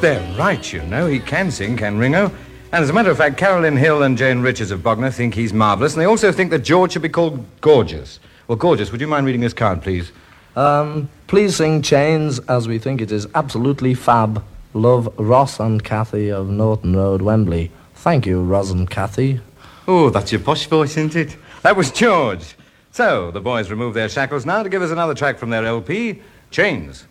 They're right, you know. He can sing, can Ringo. And as a matter of fact, Carolyn Hill and Jane Richards of Bognor think he's marvellous, and they also think that George should be called Gorgeous. Well, Gorgeous, would you mind reading this card, please? Please sing Chains, as we think it is absolutely fab. Love, Ross and Kathy of Norton Road, Wembley. Thank you, Ross and Kathy. Oh, that's your posh voice, isn't it? That was George. So, the boys remove their shackles now to give us another track from their LP, Chains.